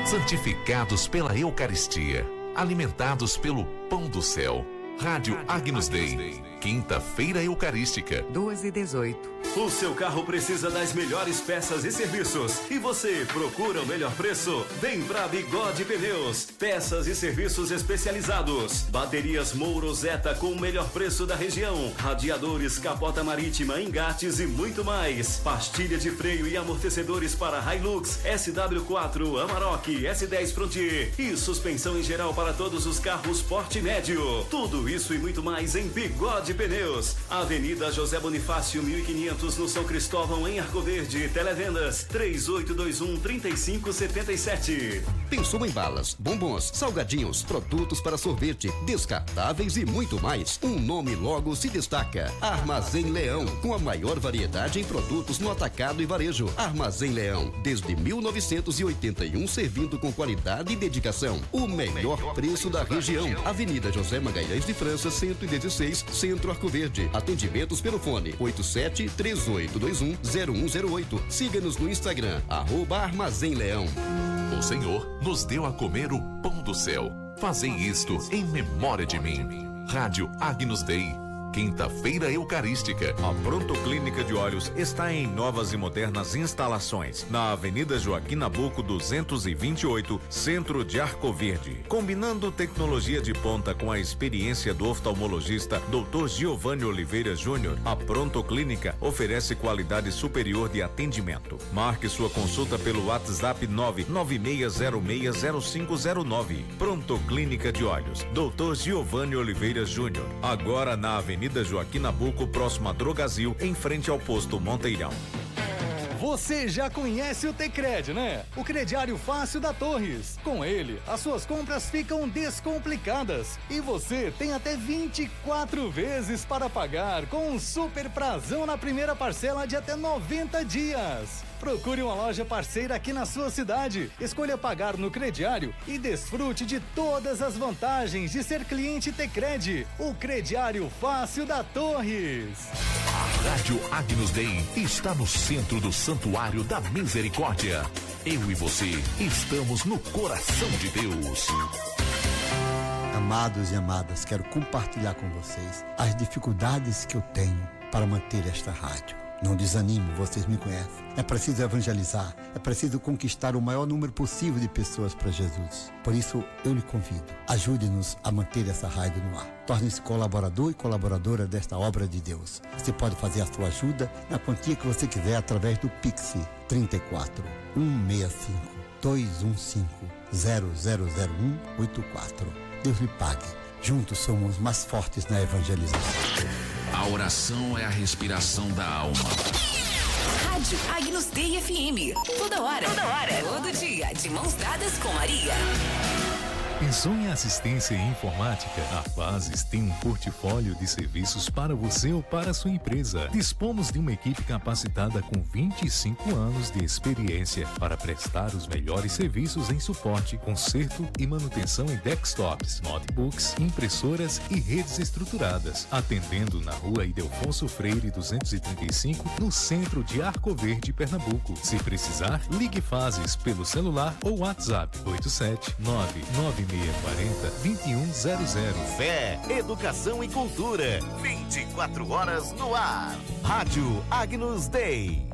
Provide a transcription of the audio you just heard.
santificados pela Eucaristia, alimentados pelo pão do céu. Rádio Agnus Dei, quinta-feira eucarística, 2h18. O seu carro precisa das melhores peças e serviços e você procura o melhor preço? Vem pra Bigode Pneus, peças e serviços especializados, baterias Mouro Zeta com o melhor preço da região, radiadores, capota marítima, engates e muito mais, pastilha de freio e amortecedores para Hilux, SW4, Amarok, S10 Frontier e suspensão em geral para todos os carros porte médio. Tudo isso e muito mais em Bigode Pneus, Avenida José Bonifácio 1500 no São Cristóvão, em Arco Verde. Televendas 3821-3577. Pensou em balas, bombons, salgadinhos, produtos para sorvete, descartáveis e muito mais? Um nome logo se destaca: Armazém Leão, com a maior variedade em produtos no atacado e varejo. Armazém Leão, desde 1981, servindo com qualidade e dedicação. O melhor preço da região. Avenida José Magalhães de França, 116, Centro Arco Verde. Atendimentos pelo fone 87-3821-0108. Siga-nos no Instagram, @Armazém Leão. O Senhor nos deu a comer o pão do céu. Fazei isto em memória de mim. Rádio Agnus Dei, quinta-feira eucarística. A Pronto Clínica de Olhos está em novas e modernas instalações na Avenida Joaquim Nabuco 228, Centro de Arco Verde. Combinando tecnologia de ponta com a experiência do oftalmologista Dr. Giovanni Oliveira Júnior, a Pronto Clínica oferece qualidade superior de atendimento. Marque sua consulta pelo WhatsApp 996060509. Pronto Clínica de Olhos, Dr. Giovanni Oliveira Júnior. Agora na Avenida Joaquim Nabuco, próximo a Drogazil, em frente ao posto Monteirão. Você já conhece o Tecred, né? O crediário fácil da Torres. Com ele, as suas compras ficam descomplicadas e você tem até 24 vezes para pagar, com um super prazão na primeira parcela de até 90 dias. Procure uma loja parceira aqui na sua cidade. Escolha pagar no crediário e desfrute de todas as vantagens de ser cliente Tecred, o crediário fácil da Torres. A Rádio Agnus Dei está no centro do Santuário da Misericórdia. Eu e você estamos no coração de Deus. Amados e amadas, quero compartilhar com vocês as dificuldades que eu tenho para manter esta rádio. Não desanimo, vocês me conhecem. É preciso evangelizar, é preciso conquistar o maior número possível de pessoas para Jesus. Por isso, eu lhe convido, ajude-nos a manter essa rádio no ar. Torne-se colaborador e colaboradora desta obra de Deus. Você pode fazer a sua ajuda na quantia que você quiser através do Pix 34 165 215 000184. Deus lhe pague. Juntos somos mais fortes na evangelização. A oração é a respiração da alma. Rádio Agnus Dei FM. Toda hora. Todo dia. De mãos dadas com Maria. Pensou em assistência e informática? A Fases tem um portfólio de serviços para você ou para a sua empresa. Dispomos de uma equipe capacitada com 25 anos de experiência para prestar os melhores serviços em suporte, conserto e manutenção em desktops, notebooks, impressoras e redes estruturadas. Atendendo na Rua Ildefonso Freire 235, no centro de Arco Verde, Pernambuco. Se precisar, ligue Fases pelo celular ou WhatsApp 8799640-2100. Fé, educação e cultura. 24 horas no ar. Rádio Agnus Dei.